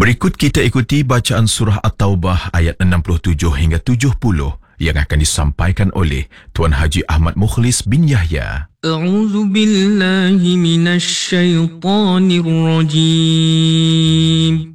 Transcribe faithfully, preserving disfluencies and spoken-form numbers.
Berikut kita ikuti bacaan surah At-Taubah ayat enam puluh tujuh hingga tujuh puluh yang akan disampaikan oleh Tuan Haji Ahmad Mukhlis bin Yahya. A'udzu billahi minasy syaithanir rajim.